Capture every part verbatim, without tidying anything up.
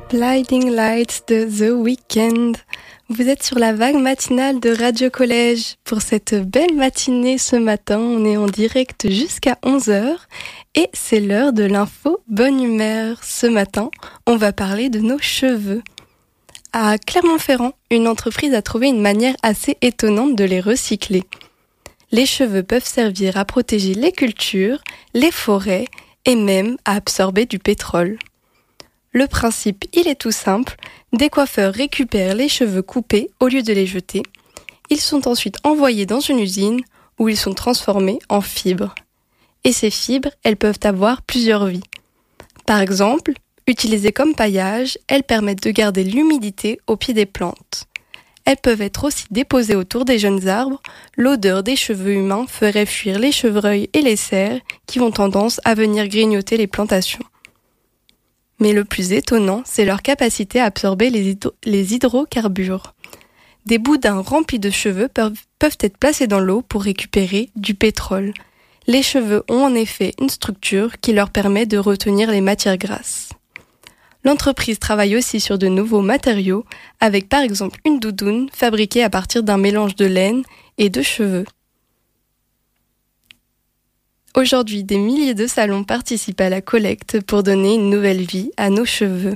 Blinding Lights de The Weeknd. Vous êtes sur la vague matinale de Radio Collège. Pour cette belle matinée ce matin, on est en direct jusqu'à onze heures et c'est l'heure de l'info bonne humeur. Ce matin, on va parler de nos cheveux. À Clermont-Ferrand, une entreprise a trouvé une manière assez étonnante de les recycler. Les cheveux peuvent servir à protéger les cultures, les forêts et même à absorber du pétrole. Le principe, il est tout simple. Des coiffeurs récupèrent les cheveux coupés au lieu de les jeter. Ils sont ensuite envoyés dans une usine où ils sont transformés en fibres. Et ces fibres, elles peuvent avoir plusieurs vies. Par exemple, utilisées comme paillage, elles permettent de garder l'humidité au pied des plantes. Elles peuvent être aussi déposées autour des jeunes arbres. L'odeur des cheveux humains ferait fuir les chevreuils et les cerfs qui ont tendance à venir grignoter les plantations. Mais le plus étonnant, c'est leur capacité à absorber les, hydro- les hydrocarbures. Des boudins remplis de cheveux peuvent, peuvent être placés dans l'eau pour récupérer du pétrole. Les cheveux ont en effet une structure qui leur permet de retenir les matières grasses. L'entreprise travaille aussi sur de nouveaux matériaux, avec par exemple une doudoune fabriquée à partir d'un mélange de laine et de cheveux. Aujourd'hui, des milliers de salons participent à la collecte pour donner une nouvelle vie à nos cheveux.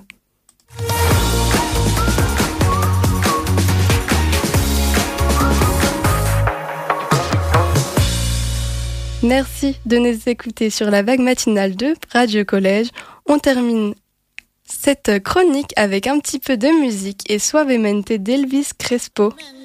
Merci de nous écouter sur la vague matinale de Radio Collège. On termine cette chronique avec un petit peu de musique et Suavemente d'Elvis Crespo.